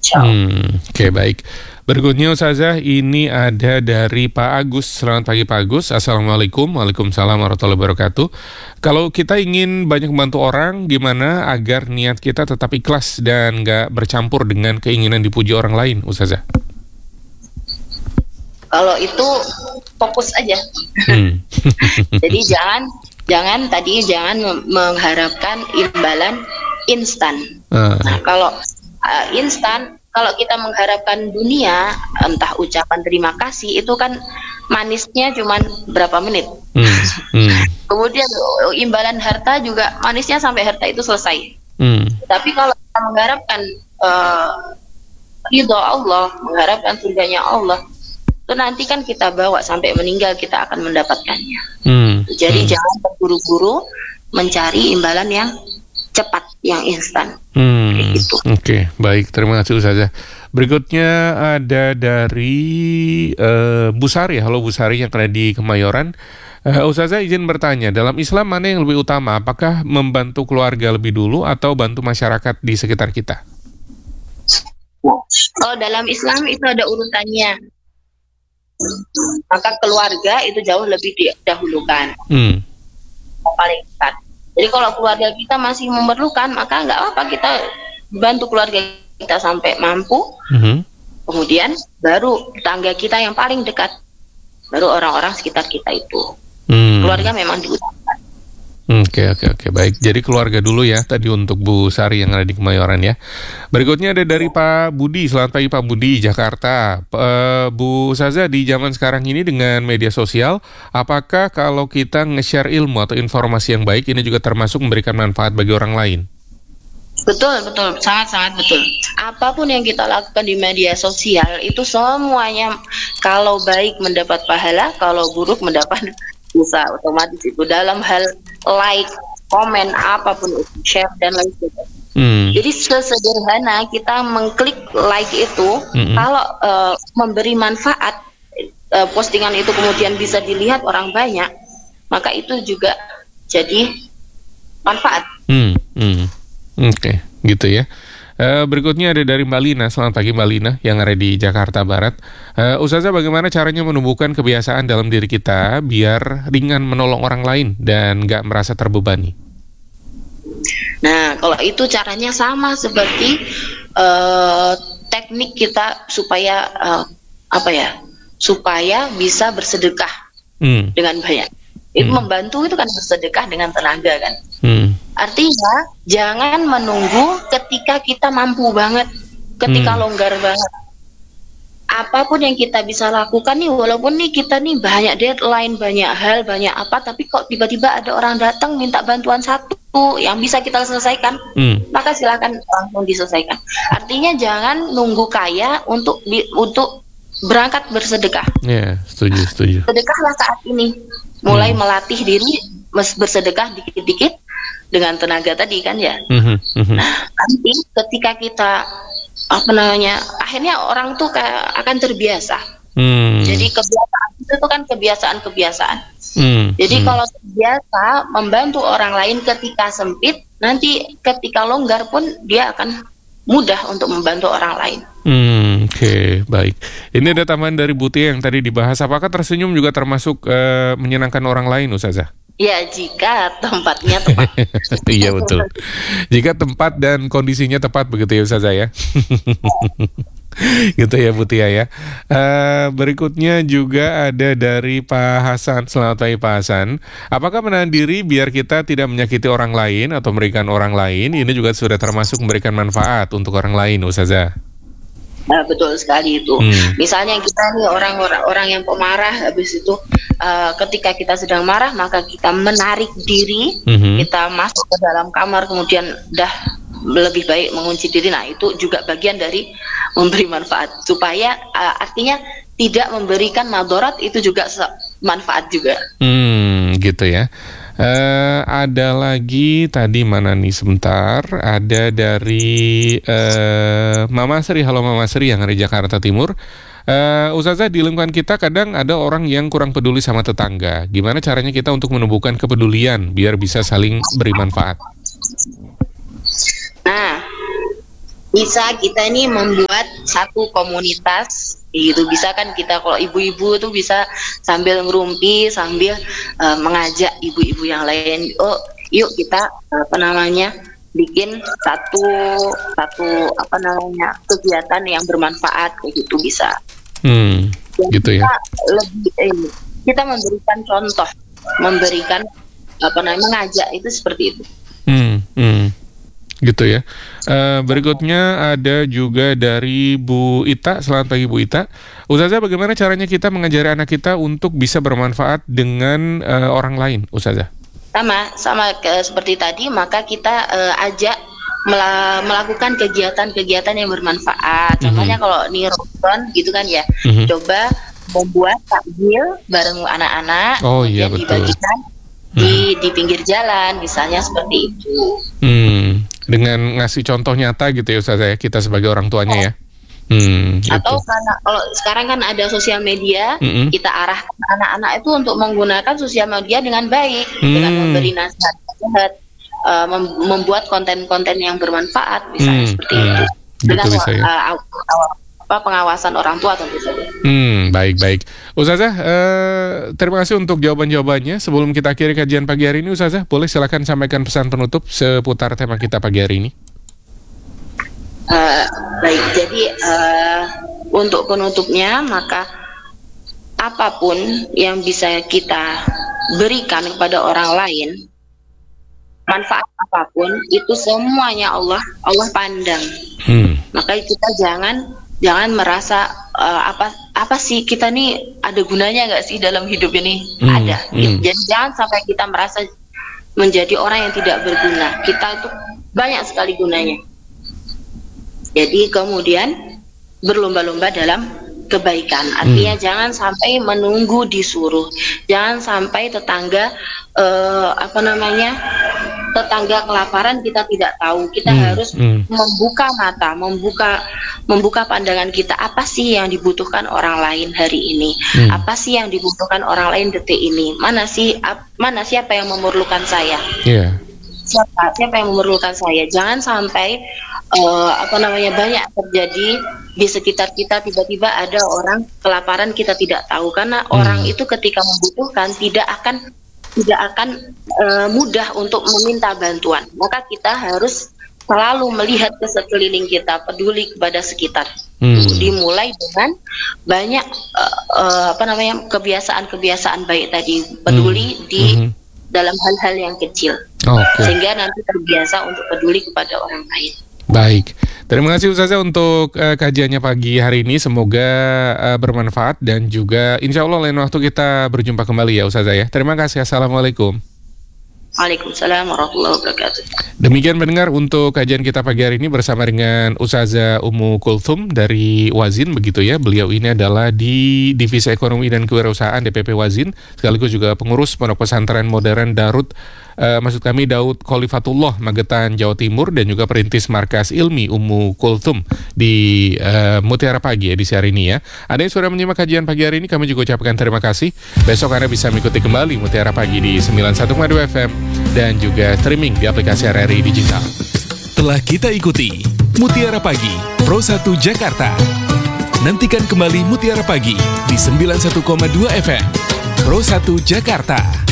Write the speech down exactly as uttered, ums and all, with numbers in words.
Hmm, Oke okay, baik. Berikutnya Ustazah, ini ada dari Pak Agus. Selamat pagi Pak Agus. Assalamualaikum. Waalaikumsalam warahmatullahi wabarakatuh. Kalau kita ingin banyak membantu orang, gimana agar niat kita tetap ikhlas dan gak bercampur dengan keinginan dipuji orang lain, Ustazah? Kalau itu fokus aja. Hmm. Jadi jangan jangan tadi jangan mengharapkan imbalan instan. Uh. Nah, kalau uh, instan, kalau kita mengharapkan dunia, entah ucapan terima kasih itu kan manisnya cuma berapa menit. Hmm. Hmm. Kemudian imbalan harta juga manisnya sampai harta itu selesai. Hmm. Tapi kalau kita mengharapkan uh, ridho Allah, mengharapkan surganya Allah, itu nanti kan kita bawa sampai meninggal kita akan mendapatkannya. Hmm. Jadi hmm. jangan terburu-buru mencari imbalan yang cepat, yang instan. Hmm. Gitu. Oke, okay, baik. Terima kasih Ustazah. Berikutnya ada dari uh, Bu Sari. Halo Bu Sari yang ada di Kemayoran. Uh, Ustazah izin bertanya, dalam Islam mana yang lebih utama? Apakah membantu keluarga lebih dulu atau bantu masyarakat di sekitar kita? Oh, dalam Islam itu ada urutannya. Maka keluarga itu jauh lebih didahulukan. Hmm. Paling dekat. Jadi kalau keluarga kita masih memerlukan, maka nggak apa-apa kita bantu keluarga kita sampai mampu. Mm-hmm. Kemudian baru tetangga kita yang paling dekat, baru orang-orang sekitar kita itu. Mm. Keluarga memang diutamakan. Oke, oke, oke, baik. Jadi keluarga dulu ya, tadi untuk Bu Sari yang ada di Kemayoran ya. Berikutnya ada dari Pak Budi. Selamat pagi Pak Budi, Jakarta. Uh, Bu Ustazah, di zaman sekarang ini dengan media sosial, apakah kalau kita nge-share ilmu atau informasi yang baik, ini juga termasuk memberikan manfaat bagi orang lain? Betul, betul. Sangat-sangat betul. Apapun yang kita lakukan di media sosial, itu semuanya kalau baik mendapat pahala, kalau buruk mendapat dosa. Otomatis itu dalam hal like, komen, apapun itu, share dan lain sebagainya. Hmm. Jadi sesederhana kita mengklik like itu, hmm. kalau uh, memberi manfaat, uh, postingan itu kemudian bisa dilihat orang banyak, maka itu juga jadi manfaat. Hmm. Hmm. Oke, okay, gitu ya. Uh, berikutnya ada dari Mbak Lina. Selamat pagi Mbak Lina yang ada di Jakarta Barat. uh, Ustazah, bagaimana caranya menumbuhkan kebiasaan dalam diri kita biar ringan menolong orang lain dan gak merasa terbebani? Nah, kalau itu caranya sama seperti uh, teknik kita supaya uh, apa ya, supaya bisa bersedekah hmm. dengan banyak. Itu hmm. membantu itu kan bersedekah dengan tenaga kan. Hmm. Artinya jangan menunggu ketika kita mampu banget, ketika hmm. longgar banget. Apapun yang kita bisa lakukan nih, walaupun nih kita nih banyak deadline, banyak hal, banyak apa, tapi kok tiba-tiba ada orang datang minta bantuan satu yang bisa kita selesaikan, hmm. maka silakan langsung diselesaikan. Artinya jangan nunggu kaya untuk di, untuk berangkat bersedekah. Ya, yeah, setuju, setuju. Sedekahlah saat ini, mulai hmm. melatih diri bersedekah dikit-dikit dengan tenaga tadi kan ya. Mm-hmm, mm-hmm. Nah, nanti ketika kita apa namanya, akhirnya orang tuh kayak akan terbiasa. Mm. Jadi kebiasaan itu tuh kan kebiasaan-kebiasaan. Mm. Jadi mm. kalau terbiasa membantu orang lain ketika sempit, nanti ketika longgar pun dia akan mudah untuk membantu orang lain. Hmm, Oke, okay, baik. Ini ada tambahan dari Buti yang tadi dibahas. Apakah tersenyum juga termasuk uh, menyenangkan orang lain, Ustazah? Ya, jika tempatnya tepat. Iya, betul. Jika tempat dan kondisinya tepat begitu ya Ustazah ya. Gitu ya Butia ya. Uh, berikutnya juga ada dari Pak Hasan. Selamat pagi Pak Hasan. Apakah menahan diri biar kita tidak menyakiti orang lain atau memberikan orang lain, ini juga sudah termasuk memberikan manfaat untuk orang lain, Ustazah? Nah, betul sekali itu. Hmm. Misalnya kita nih orang-orang orang yang pemarah, habis itu uh, ketika kita sedang marah, maka kita menarik diri, hmm. kita masuk ke dalam kamar, kemudian dah lebih baik mengunci diri. Nah, itu juga bagian dari memberi manfaat supaya uh, artinya tidak memberikan madarat, itu juga manfaat juga. Hmm, gitu ya. Uh, ada lagi tadi mana nih sebentar, ada dari uh, Mama Sri. Halo Mama Sri yang dari Jakarta Timur. uh, Ustazah, di lingkungan kita kadang ada orang yang kurang peduli sama tetangga. Gimana caranya kita untuk menumbuhkan kepedulian biar bisa saling beri manfaat? Nah, bisa kita ini membuat satu komunitas gitu. Bisa kan kita kalau ibu-ibu tuh bisa sambil ngerumpi, sambil uh, mengajak ibu-ibu yang lain, oh yuk kita apa namanya bikin satu satu apa namanya kegiatan yang bermanfaat kayak gitu bisa. Hmm, gitu ya. Kita lebih eh, kita memberikan contoh, memberikan apa namanya mengajak itu seperti itu. Hmm, hmm. Gitu ya. Uh, berikutnya ada juga dari Bu Ita. Selamat pagi Bu Ita. Ustazah, bagaimana caranya kita mengajari anak kita untuk bisa bermanfaat dengan uh, orang lain, Ustazah? Sama, sama ke, seperti tadi, maka kita uh, ajak mela- melakukan kegiatan-kegiatan yang bermanfaat. Contohnya mm-hmm. kalau nih Ramadan gitu kan ya, mm-hmm. coba membuat takjil bareng anak-anak, oh iya betul. Dibagikan hmm. di di pinggir jalan, misalnya seperti itu. Hmm. Dengan ngasih contoh nyata gitu ya Ustazah ya, kita sebagai orang tuanya oh. ya. Hmm, Atau gitu. karena kalau sekarang kan ada sosial media, mm-hmm. kita arahkan anak-anak itu untuk menggunakan sosial media dengan baik, hmm. dengan memberi nasihat, uh, mem- membuat konten-konten yang bermanfaat, misalnya hmm. seperti hmm. itu. Dengan gitu bisa, ya? uh, uh, apa pengawasan orang tua tentu saja. Hmm, baik-baik. Ustazah, uh, terima kasih untuk jawaban-jawabannya. Sebelum kita akhiri kajian pagi hari ini, Ustazah, boleh silakan sampaikan pesan penutup seputar tema kita pagi hari ini. Uh, baik, jadi uh, untuk penutupnya, maka apapun yang bisa kita berikan kepada orang lain, manfaat apapun, itu semuanya Allah Allah pandang. Hmm. Maka kita jangan jangan merasa uh, apa apa sih kita nih ada gunanya nggak sih dalam hidup ini? Hmm. Ada. Hmm. Jadi jangan sampai kita merasa menjadi orang yang tidak berguna. Kita itu banyak sekali gunanya. Jadi kemudian berlomba-lomba dalam kebaikan. Artinya hmm. jangan sampai menunggu disuruh. Jangan sampai tetangga uh, apa namanya? tetangga kelaparan kita tidak tahu. Kita hmm. harus hmm. membuka mata, membuka membuka pandangan kita. Apa sih yang dibutuhkan orang lain hari ini? Hmm. Apa sih yang dibutuhkan orang lain detik ini? Mana sih ap, mana siapa yang memerlukan saya? Yeah. Siapa siapa yang memerlukan saya? Jangan sampai uh, apa namanya banyak terjadi di sekitar kita, tiba-tiba ada orang kelaparan kita tidak tahu, karena hmm. orang itu ketika membutuhkan tidak akan tidak akan uh, mudah untuk meminta bantuan. Maka kita harus selalu melihat ke sekeliling kita, peduli kepada sekitar. Hmm. Dimulai dengan banyak uh, uh, apa namanya kebiasaan-kebiasaan baik tadi, peduli hmm. di hmm. dalam hal-hal yang kecil, okay. sehingga nanti terbiasa untuk peduli kepada orang lain. Baik, terima kasih Ustazah untuk uh, kajiannya pagi hari ini. Semoga uh, bermanfaat dan juga insya Allah lain waktu kita berjumpa kembali ya Ustazah ya. Terima kasih, Assalamualaikum. Waalaikumsalam warahmatullahi wabarakatuh. Demikian pendengar untuk kajian kita pagi hari ini bersama dengan Ustazah Ummu Kulthum dari Wazin begitu ya. Beliau ini adalah di Divisi Ekonomi dan Kewirausahaan D P P Wazin, sekaligus juga pengurus Pondok Pesantren Modern Darut Uh, maksud kami Daud Khalifatullah Magetan Jawa Timur, dan juga perintis Markas Ilmi Ummu Kulthum di uh, Mutiara Pagi edisi hari ini ya. Ada yang sudah menyimak kajian pagi hari ini, kami juga ucapkan terima kasih. Besok Anda bisa mengikuti kembali Mutiara Pagi di sembilan puluh satu koma dua F M dan juga streaming di aplikasi R R I Digital. Telah kita ikuti Mutiara Pagi Pro satu Jakarta. Nantikan kembali Mutiara Pagi di sembilan puluh satu koma dua F M Pro satu Jakarta.